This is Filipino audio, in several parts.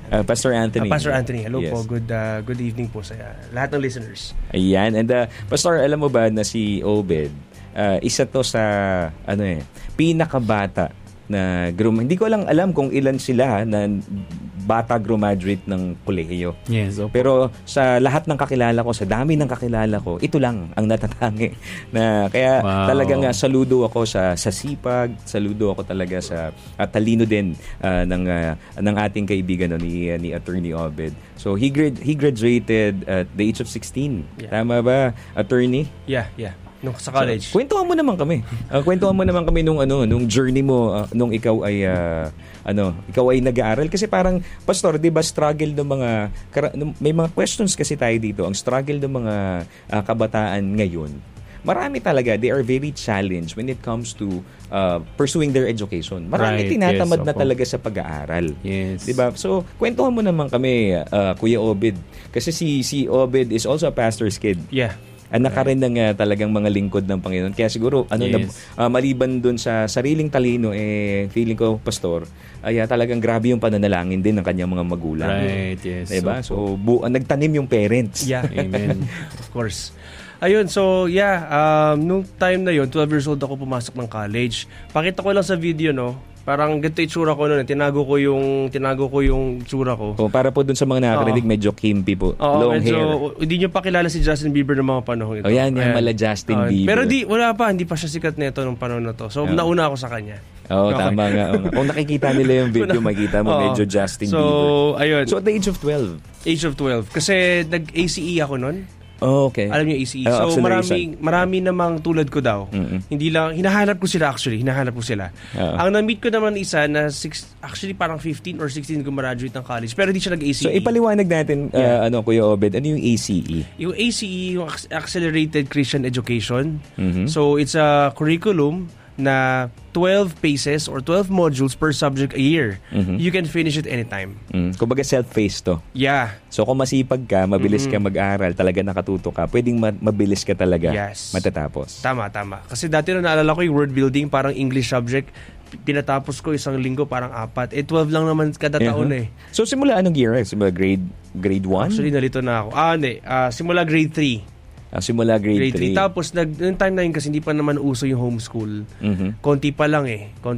Pastor Anthony. Pastor Anthony, hello Yes. po. Good evening po sa lahat ng listeners. Ayan. And Pastor, alam mo ba na si Obed, isa to sa pinakabata na hindi ko lang alam kung ilan sila na bata graduate ng kolehiyo. Yes, opo. Pero sa lahat ng kakilala ko, sa dami ng kakilala ko, ito lang ang natatangi. Kaya talagang saludo ako sa sipag, saludo ako talaga sa talino din ng ating kaibigan ni Attorney Obed. So he graduated at the age of 16. Yeah. Tama ba, Attorney? Yeah. Nung sa college. So, kwentuhan mo naman kami. Nung journey mo nung ikaw ay nag-aaral kasi parang pastor, 'di ba, struggle ng mga may mga questions kasi tayo dito. Ang struggle ng mga kabataan ngayon. Marami talaga, they are very challenged when it comes to pursuing their education. Marami tinatamad na talaga sa pag-aaral. Yes. 'Di ba? So, kwentuhan mo naman kami, Kuya Obed. Kasi si Obed is also a pastor's kid. Yeah. Anak ka rin ng talagang mga lingkod ng Panginoon. Kaya siguro, maliban dun sa sariling talino, feeling ko, Pastor, ay talagang grabe yung pananalangin din ng kanyang mga magulang. Right, yes. Diba? So, nagtanim yung parents. Yeah. Amen. Of course. Ayun, so nung time na yon, 12 years old ako pumasok ng college. Pakita ko lang sa video, no? Parang ganito itsura ko noon. Tinago ko yung itsura ko. Para po dun sa mga nakakarinig, medyo kimpy po. Long hair. Hindi nyo pa kilala si Justin Bieber ng mga panahon ito. Yan mala Justin Bieber. Pero hindi pa siya sikat nito nung panahon na to. So, nauna ako sa kanya. Tama nga. Kung nakikita nila yung video, makita mo medyo Justin Bieber. So, ayun. So, at the age of 12? Age of 12. Kasi nag-ACE ako noon. Oh, okay. Alam niyo ACE. So marami namang tulad ko daw. Hindi lang hinahanap ko sila. Ang na-meet ko naman isa na parang 15 or 16 gumraduate ng college pero hindi siya nag-ACE. So ipaliwanag natin Kuya Obed, ano yung ACE? Yung ACE, yung Accelerated Christian Education. So it's a curriculum na 12 paces or 12 modules per subject a year. You can finish it anytime. Kumbaga self-paced to. Yeah. So kung masipag ka, mabilis ka mag-aral, talaga nakatuto ka, pwedeng mabilis ka talaga matatapos. Tama. Kasi dati na naalala ko yung word building, parang English subject, pinatapos ko isang linggo, parang 4. 12 lang naman kada taon eh. So simula anong year? Simula grade 1? Actually, nalito na ako. Simula grade 3. Simula grade 3. Tapos, yung time na yun kasi hindi pa naman uso yung homeschool. Konti pa lang.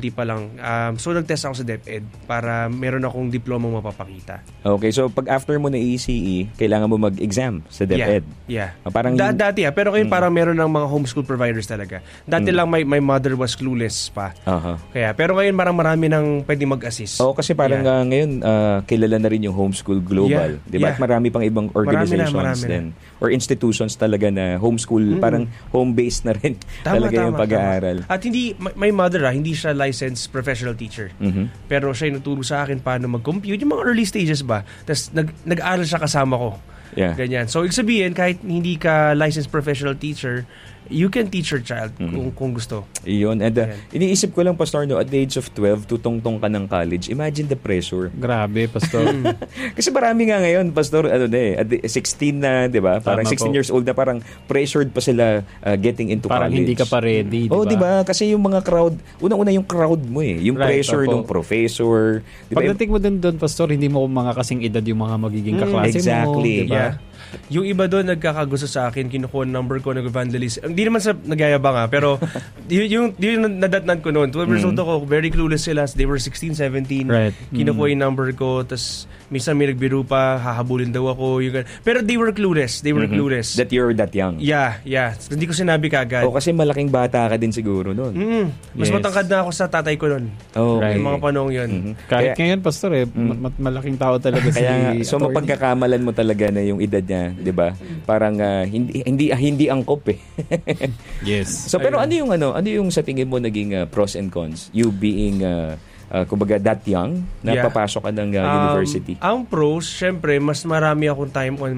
So, nag-test ako sa DepEd para meron akong diplomang mapapakita. Okay, so pag after mo na ACE, kailangan mo mag-exam sa DepEd. Yeah. Parang dati pero ngayon parang meron ng mga homeschool providers talaga. Dati lang my mother was clueless pa. Kaya, pero ngayon marami nang pwedeng mag-assist. Kasi parang ngayon kilala na rin yung Homeschool Global. Diba? At marami pang ibang organizations din. Or institutions talaga na homeschool, parang home-based na rin talaga yung pag-aaral. At hindi, my mother hindi siya licensed professional teacher. Pero siya yung nagturo sa akin paano mag-compute, yung mga early stages ba. Tapos nag-aaral siya kasama ko. Yeah. Ganyan. So, ibig sabihin, kahit hindi ka licensed professional teacher, you can teach your child kung gusto. Iyon. And iniisip ko lang, Pastor, at the age of 12, tutong-tong ka ng college. Imagine the pressure. Grabe, Pastor. Kasi marami nga ngayon, Pastor, at 16 na, di ba? Parang 16 years old na, parang pressured pa sila getting into parang college. Parang hindi ka pa ready, di ba? Di ba? Kasi yung mga crowd, unang-una yung crowd mo yung pressure ng professor. Diba? Pagdating mo doon, Pastor, hindi mo mga kasing edad yung mga magiging kaklase mo. Exactly. Di ba? Yeah. Yung iba doon nagkakagusto sa akin, kinukuha number ko, nag-vandalist. Hindi naman sa nagyayabang pero yung nadatnan ko noon. 12 years old ako, very clueless sila. They were 16, 17. Right. Kinukuha yung number ko, tas minsan may nagbiro pa, hahabulin daw ako. Pero they were clueless. Clueless. That you're that young. Yeah. Hindi ko sinabi kagad. Kasi malaking bata ka din siguro noon. Mas matangkad na ako sa tatay ko noon. Okay. Yung mga panong yun. Kahit ngayon, Pastor, malaking tao talaga so mapagkakamalan mo talaga na yung edad niya, 'di ba? Parang hindi angkop eh. Yes. So pero ano yung sa tingin mo naging pros and cons? You being kumbaga that young na papasok ka ng university. Ang pros, syempre mas marami akong time on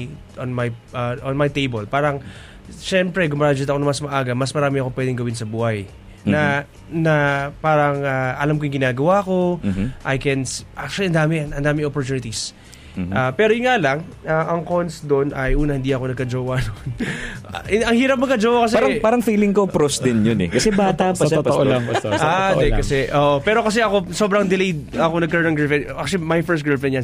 my table. Parang syempre gumraduate ako na mas maaga, mas marami akong pwedeng gawin sa buhay. Na parang alam ko yung ginagawa ko. I can actually ang dami opportunities. Pero yun nga lang, ang cons doon ay hindi ako nagka-jowa noon. Ang hirap magka-jowa kasi parang feeling ko pros din yun eh. Kasi bata pa siya, Pastor. Lang, Pastor. Kasi pero kasi ako sobrang delayed ako nagkaroon ng girlfriend. Actually, my first girlfriend yan,